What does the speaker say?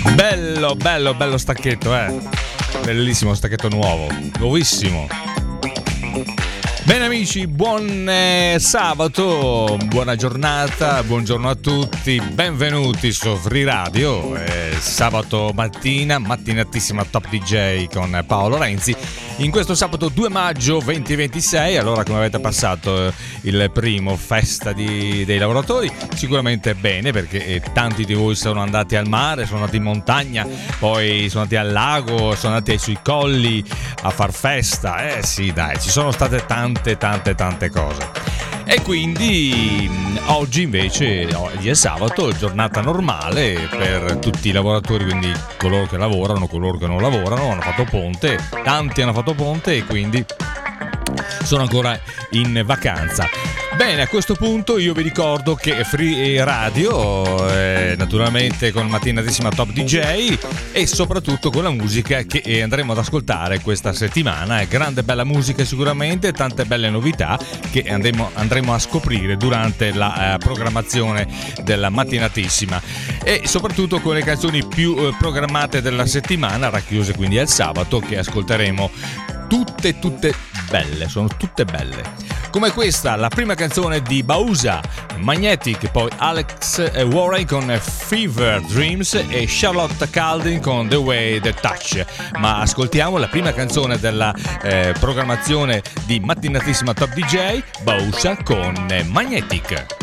Bello, bello, bello stacchetto, bellissimo stacchetto nuovo, nuovissimo. Bene amici, buon sabato, buona giornata, buongiorno a tutti, benvenuti su Free Radio, sabato mattina, mattinatissima Top DJ con Paolo Renzi. In questo sabato 2 maggio 2026, allora come avete passato il primo festa dei lavoratori? Sicuramente bene, perché tanti di voi sono andati al mare, sono andati in montagna, poi sono andati al lago, sono andati sui colli a far festa. Sì dai, ci sono state tante cose. E quindi oggi invece è sabato, giornata normale per tutti i lavoratori, quindi coloro che lavorano, coloro che non lavorano, hanno fatto ponte, tanti hanno fatto ponte e quindi sono ancora in vacanza. Bene, a questo punto io vi ricordo che Free Radio, naturalmente con mattinatissima Top DJ e soprattutto con la musica che andremo ad ascoltare questa settimana. Grande bella musica sicuramente, tante belle novità che andremo a scoprire durante la programmazione della mattinatissima e soprattutto con le canzoni più programmate della settimana, racchiuse quindi al sabato, che ascolteremo tutte belle, sono tutte belle. Come questa, la prima canzone di Bausa, Magnetic, poi Alex Warren con Fever Dreams e Charlotte Caldin con The Way The Touch. Ma ascoltiamo la prima canzone della programmazione di mattinatissima Top DJ, Bausa con Magnetic.